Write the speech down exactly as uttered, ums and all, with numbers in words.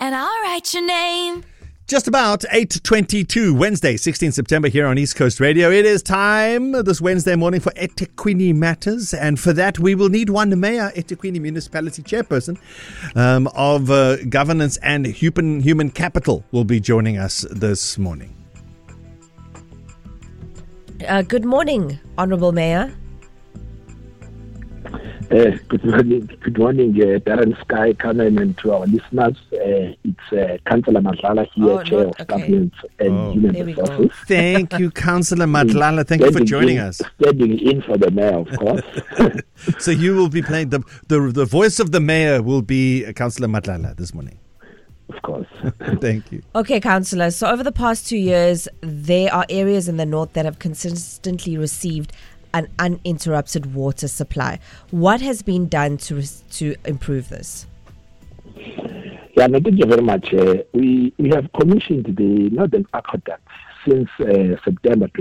and I'll write your name. Just about eight twenty-two, Wednesday, sixteenth September here on East Coast Radio. It is time this Wednesday morning for eThekwini Matters. And for that, we will need one Mayor, eThekwini Municipality Chairperson um, of uh, Governance and Human, Human Capital will be joining us this morning. Uh, good morning, Honourable Mayor. Uh, good morning, good morning, uh, Darren Sky, Carmen, and to our listeners. Uh, it's uh, Councillor Madlala here, Oh, Chair not- of okay. Governance and Oh. Human There we go. Resources. Thank you, Councillor Madlala. Thank you for Standing joining in- us. Standing in for the mayor, of course. So you will be playing, the, the, the voice of the Mayor will be uh, Councillor Madlala this morning. Of course. Thank you. Okay, Councillor. So over the past two years, there are areas in the north that have consistently received an uninterrupted water supply. What has been done to res- to improve this? Yeah, no, thank you very much. Uh, we, we have commissioned the Northern Aqueduct since uh, September